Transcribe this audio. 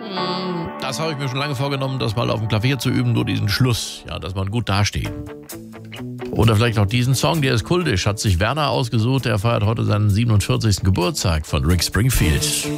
Das habe ich mir schon lange vorgenommen, das mal auf dem Klavier zu üben, nur diesen Schluss, ja, dass man gut dasteht. Oder vielleicht noch diesen Song, der ist kultisch, hat sich Werner ausgesucht, der feiert heute seinen 47. Geburtstag von Rick Springfield.